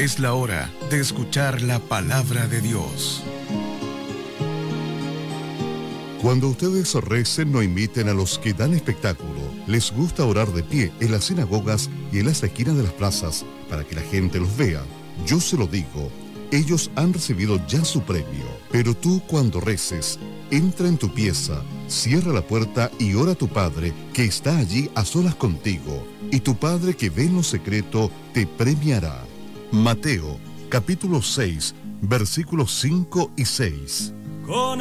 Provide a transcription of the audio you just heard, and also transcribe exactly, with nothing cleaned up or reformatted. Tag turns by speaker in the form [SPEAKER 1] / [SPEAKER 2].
[SPEAKER 1] Es la hora de escuchar la palabra de Dios.
[SPEAKER 2] Cuando ustedes recen, no imiten a los que dan espectáculo. Les gusta orar de pie en las sinagogas y en las esquinas de las plazas para que la gente los vea. Yo se lo digo, ellos han recibido ya su premio. Pero tú, cuando reces, entra en tu pieza, cierra la puerta y ora a tu Padre que está allí a solas contigo. Y tu Padre que ve en lo secreto te premiará. Mateo, capítulo seis, versículos cinco y seis.
[SPEAKER 3] Con